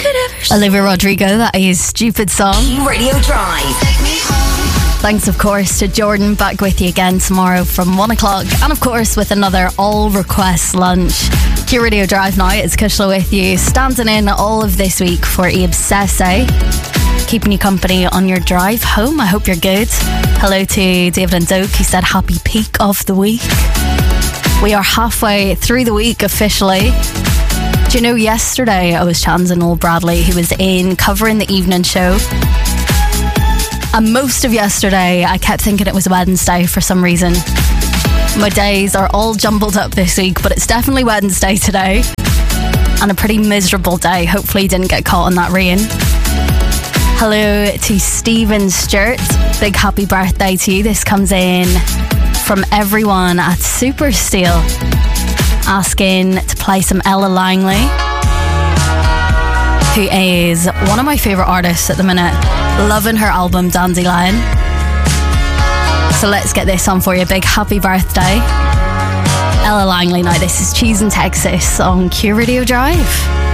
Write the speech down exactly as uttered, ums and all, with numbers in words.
Olivia Rodrigo, that is Stupid Song. Q Radio Drive. Thanks, of course, to Jordan. Back with you again tomorrow from one o'clock. And, of course, with another all-request lunch. Q Radio Drive now. It's Kushla with you, standing in all of this week for Obsesse. Keeping you company on your drive home. I hope you're good. Hello to David and Doak. He said happy peak of the week. We are halfway through the week officially. Do you know, yesterday I was chatting to Noel Bradley, who was in covering the evening show. And most of yesterday, I kept thinking it was Wednesday for some reason. My days are all jumbled up this week, but it's definitely Wednesday today. And a pretty miserable day. Hopefully you didn't get caught in that rain. Hello to Stephen Stewart. Big happy birthday to you. This comes in from everyone at Super Steel, asking to play some Ella Langley, who is one of my favourite artists at the minute. Loving her album Dandelion. So let's get this on for you. Big happy birthday, Ella Langley. Now this is Cheese in Texas on Q Radio Drive.